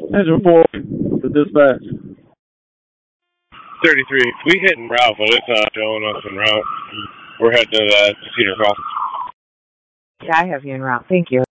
Engine 4, the dispatch. 33. We hit en route, but it's not showing us en route. We're heading to that Cedar Cross. Yeah, I have you en route. Thank you.